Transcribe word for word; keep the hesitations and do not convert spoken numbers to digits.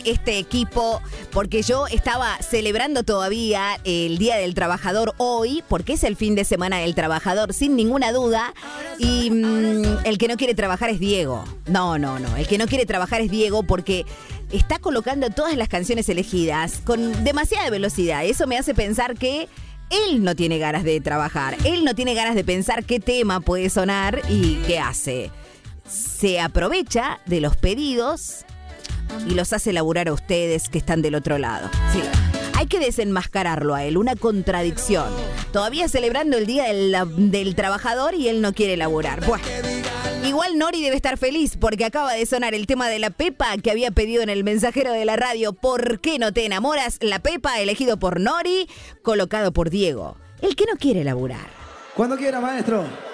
este equipo, porque yo estaba celebrando todavía el Día del Trabajador hoy, porque es el fin de semana del trabajador, sin ninguna duda, y mmm, el que no quiere trabajar es Diego. No, no, no, el que no quiere trabajar es Diego porque está colocando todas las canciones elegidas con demasiada velocidad. Eso me hace pensar que él no tiene ganas de trabajar, él no tiene ganas de pensar qué tema puede sonar y qué hace. Se aprovecha de los pedidos y los hace laburar a ustedes que están del otro lado. Sí. Hay que desenmascararlo a él, una contradicción. Todavía celebrando el Día del, del Trabajador y él no quiere laburar. Bueno, igual Nori debe estar feliz porque acaba de sonar el tema de la Pepa que había pedido en el mensajero de la radio. ¿Por qué no te enamoras? La Pepa, elegido por Nori, colocado por Diego, el que no quiere laburar. Cuando quiera, maestro.